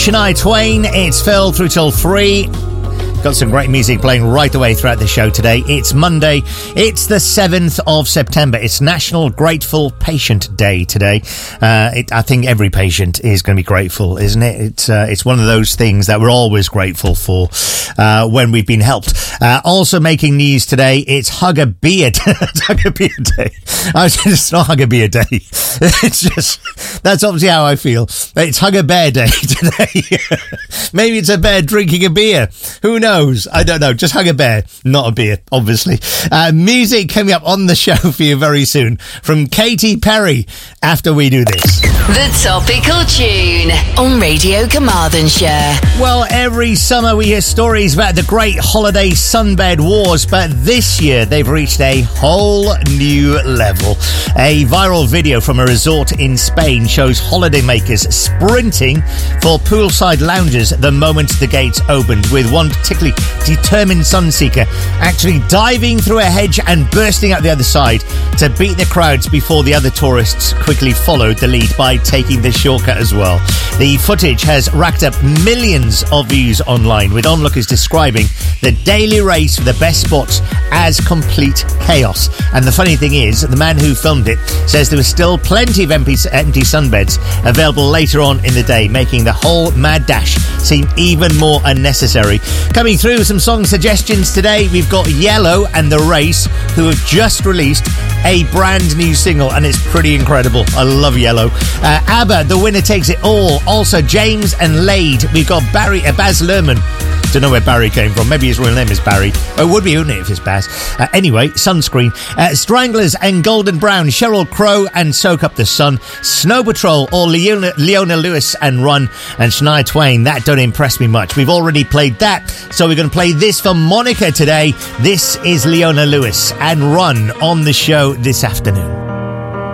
Shania Twain, it's Phil through till 3. Got some great music playing right the way throughout the show today. It's Monday. It's the 7th of September. It's National Grateful Patient Day today. I think every patient is going to be grateful, isn't it? It's one of those things that we're always grateful for when we've been helped. Also making news today, it's Hug a Beer Day. It's Hug a Beer Day. It's not Hug a Beer Day. It's just, that's obviously how I feel. It's Hug a Bear Day today. Maybe it's a bear drinking a beer. Who knows? I don't know. Just hug a bear, not a beer, obviously. Music coming up on the show for you very soon from Katy Perry after we do this. The Topical Tune on Radio Carmarthenshire. Well, every summer we hear stories about the great holiday sunbed wars, but this year they've reached a whole new level. A viral video from a resort in Spain shows holidaymakers sprinting for poolside lounges the moment the gates opened, with one particularly determined sunseeker actually diving through a hedge and bursting out the other side to beat the crowds before the other tourists quickly followed the lead by taking the shortcut as well. The footage has racked up millions of views online, with onlookers describing the daily race for the best spots as complete chaos. And the funny thing is, the man who filmed it says there was still plenty of empty sunbeds available later on in the day, making the whole mad dash seem even more unnecessary. Coming through some song suggestions today, we've got Yellow and The Race, who have just released a brand new single, and it's pretty incredible. I love Yellow. ABBA, The Winner Takes It All. Also James and Lade. We've got Baz Luhrmann. Don't know where Barry came from. Maybe his real name is Barry. Oh, it would be, wouldn't it, if it's Baz? Anyway, Sunscreen. Stranglers and Golden Brown. Sheryl Crow and Soak Up the Sun. Snow Patrol or Leona Lewis and Run. And Shania Twain, That Don't Impress Me Much. We've already played that, so we're going to play this for Monica today. This is Leona Lewis and Run on the show this afternoon.